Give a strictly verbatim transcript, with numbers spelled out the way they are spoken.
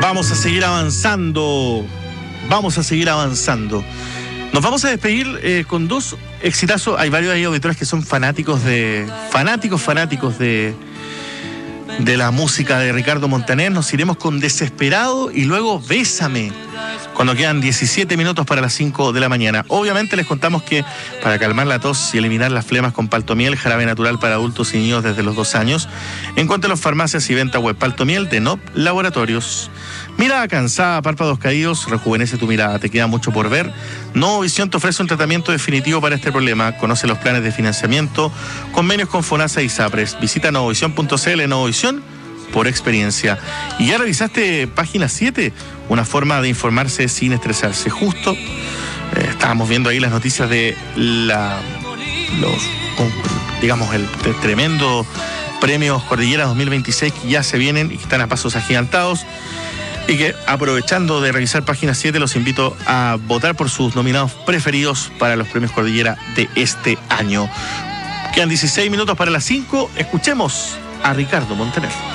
Vamos a seguir avanzando. Vamos a seguir avanzando. Nos vamos a despedir eh, con dos exitazos. Hay varios ahí auditores que son fanáticos de... Fanáticos, fanáticos de... de la música de Ricardo Montaner. Nos iremos con Desesperado y luego Bésame, cuando quedan diecisiete minutos para las cinco de la mañana. Obviamente les contamos que para calmar la tos y eliminar las flemas con Paltomiel, jarabe natural para adultos y niños desde los dos años, encuentra en las farmacias y venta web. Paltomiel de N O P Laboratorios. Mirada cansada, párpados caídos, rejuvenece tu mirada. Te queda mucho por ver. Novovisión te ofrece un tratamiento definitivo para este problema. Conoce los planes de financiamiento, convenios con FONASA y SAPRES. Visita novovisión punto c l. Novovisión por experiencia. ¿Y ya revisaste página siete? Una forma de informarse sin estresarse. Justo eh, estábamos viendo ahí las noticias de la los digamos el tremendo premios Cordillera dos mil veintiséis que ya se vienen y que están a pasos agigantados. Y que, aprovechando de revisar página siete, los invito a votar por sus nominados preferidos para los premios Cordillera de este año. Quedan dieciséis minutos para las cinco. Escuchemos a Ricardo Montaner.